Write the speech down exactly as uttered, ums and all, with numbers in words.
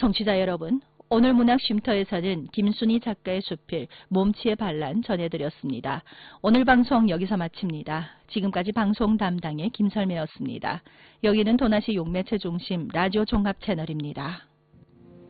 청취자 여러분, 오늘 문학쉼터에서는 김순희 작가의 수필 몸치의 반란 전해드렸습니다. 오늘 방송 여기서 마칩니다. 지금까지 방송 담당의 김설매였습니다. 여기는 도나시 용매체 중심 라디오 종합 채널입니다.